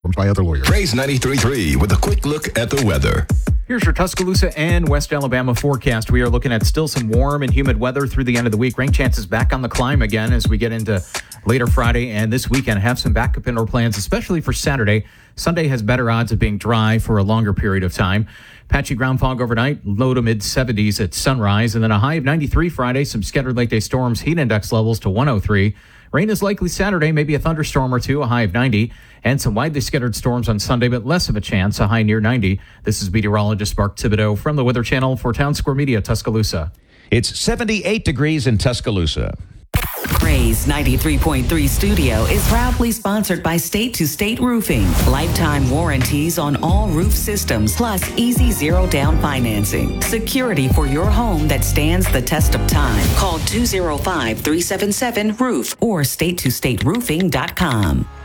by other lawyers. Praise 93.3 with a quick look at the weather. Here's your Tuscaloosa and West Alabama forecast. We are looking at still some warm and humid weather through the end of the week. Rain chances back on the climb again as we get into later Friday and this weekend. Have some backup indoor plans, especially for Saturday. Sunday has better odds of being dry for a longer period of time. Patchy ground fog overnight, low to mid 70s at sunrise, and then a high of 93 Friday. Some scattered late day storms, heat index levels to 103. Rain is likely Saturday, maybe a thunderstorm or two, a high of 90. And some widely scattered storms on Sunday, but less of a chance, a high near 90. This is meteorologist Mark Thibodeau from the Weather Channel for Town Square Media, Tuscaloosa. It's 78 degrees in Tuscaloosa. Praise 93.3 Studio is proudly sponsored by State to State Roofing. Lifetime warranties on all roof systems, plus easy zero down financing. Security for your home that stands the test of time. Call 205-377-ROOF or state2stateroofing.com.